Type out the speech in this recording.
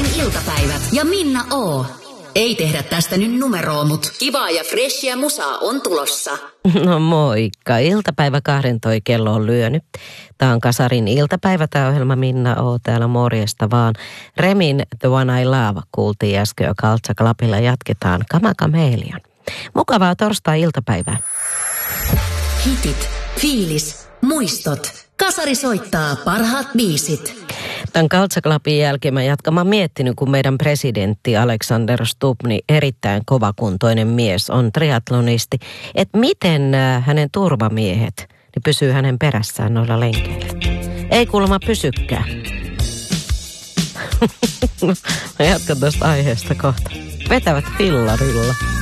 iltapäivät ja Minna O. Ei tehdä tästä nyt numeroa, mut kivaa ja freshia musaa on tulossa. No moikka. Iltapäivä 12 kello on lyönyt. Tää on Kasarin iltapäivä, tää ohjelma Minna O. Täällä morjesta vaan. Remin The One I Love kuultiin äsken jo Culture Clubilla. Jatketaan Kamakameelion. Mukavaa torstai-iltapäivää. Hitit, fiilis, muistot. Kasari soittaa parhaat biisit. Tämän Culture Clubin jälkeen mä oon miettinyt, kun meidän presidentti Alexander Stubb, niin erittäin kovakuntoinen mies, on triatlonisti, että miten hänen turvamiehet niin pysyy hänen perässään noilla lenkeillä. Ei kuulemma pysykään. Mä jatkan tästä aiheesta kohta. Vetävät fillarilla.